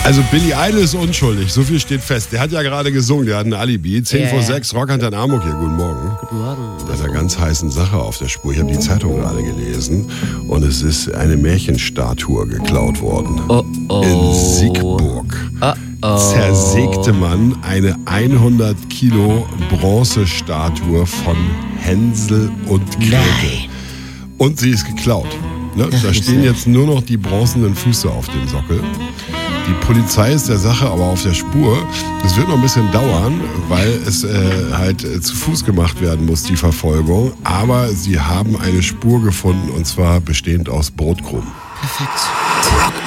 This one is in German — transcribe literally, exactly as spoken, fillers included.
Also Billy Idol ist unschuldig, so viel steht fest. Der hat ja gerade gesungen, der hat ein Alibi. zehn Ja, vor ja. sechs, Rockantenne Amok hier, guten Morgen. Guten Morgen. Das ist eine ganz heißen Sache auf der Spur. Ich habe die Zeitung gerade gelesen und es ist eine Märchenstatue geklaut worden. Oh, oh. In Siegburg Oh, oh. zersägte man eine hundert Kilo Bronzestatue von Hänsel und Gretel. Nein. Und sie ist geklaut. Ne? Da stehen jetzt nur noch die bronzenen Füße auf dem Sockel. Die Polizei ist der Sache aber auf der Spur. Das wird noch ein bisschen dauern, weil es äh, halt äh, zu Fuß gemacht werden muss, die Verfolgung. Aber sie haben eine Spur gefunden, und zwar bestehend aus Brotkrumen. Perfekt.